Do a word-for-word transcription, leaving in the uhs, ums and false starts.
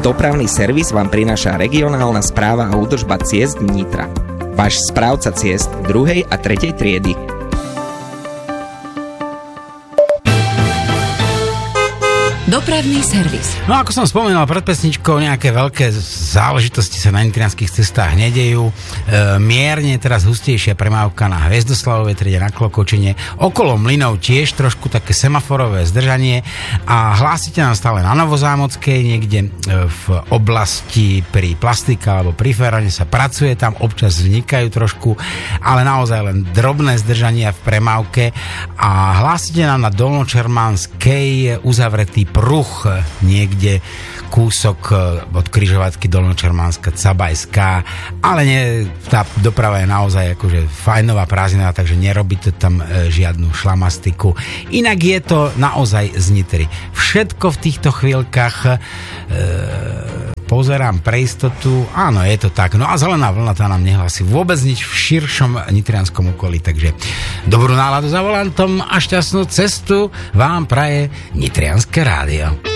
Dopravný servis vám prináša regionálna správa a údržba ciest Nitra. Váš správca ciest druhej a tretej triedy. Dopravný servis. No ako som spomínal pred pesničkou, nejaké veľké záležitosti sa na nitrianskych cestách nedejú. E, mierne teraz hustejšia premávka na Hviezdoslavovej triede na Klokočine. Okolo mlynov tiež trošku také semaforové zdržanie a hlásite nám stále na Novozámockej, niekde v oblasti pri Plastika alebo pri Ferane sa pracuje, tam občas vznikajú trošku, ale naozaj len drobné zdržania v premávke a hlásite nám na Dolnočermánskej uzavretý pruh, niekde kúsok od križovatky Dolnočermánska, Cabajská, ale nie, tá doprava je naozaj akože fajnová, prázdnená, takže nerobíte tam e, žiadnu šlamastiku. Inak je to naozaj z Nitry. Všetko v týchto chvíľkach e, pozerám pre istotu, áno, je to tak. No a zelená vlna tá nám nehlási vôbec nič v širšom nitrianskom okolí, takže dobrú náladu za volantom a šťastnú cestu vám praje Nitrianske rádio.